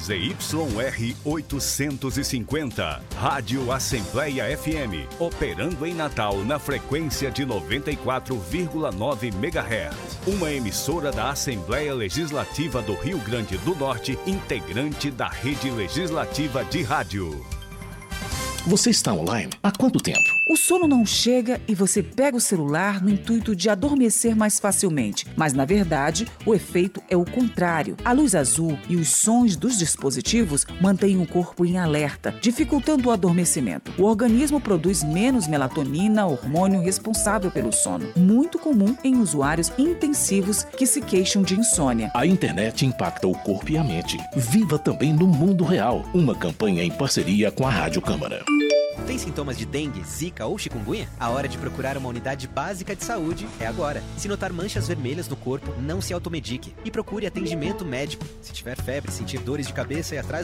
ZYR 850, Rádio Assembleia FM, operando em Natal na frequência de 94,9 MHz. Uma emissora da Assembleia Legislativa do Rio Grande do Norte, integrante da Rede Legislativa de Rádio. Você está online há quanto tempo? O sono não chega e você pega o celular no intuito de adormecer mais facilmente. Mas, na verdade, o efeito é o contrário. A luz azul e os sons dos dispositivos mantêm o corpo em alerta, dificultando o adormecimento. O organismo produz menos melatonina, hormônio responsável pelo sono, muito comum em usuários intensivos que se queixam de insônia. A internet impacta o corpo e a mente. Viva também no mundo real. Uma campanha em parceria com a Rádio Câmara. Tem sintomas de dengue, zika ou chikungunya? A hora de procurar uma unidade básica de saúde é agora. Se notar manchas vermelhas no corpo, não se automedique e procure atendimento médico. Se tiver febre, sentir dores de cabeça e atraso